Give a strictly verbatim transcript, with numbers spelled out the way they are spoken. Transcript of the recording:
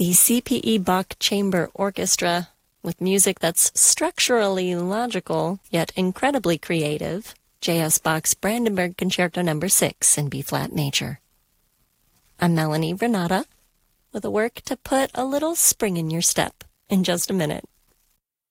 The C P E Bach Chamber Orchestra, with music that's structurally logical, yet incredibly creative, J S. Bach's Brandenburg Concerto number six in B-flat major. I'm Melanie Renata, with a work to put a little spring in your step in just a minute.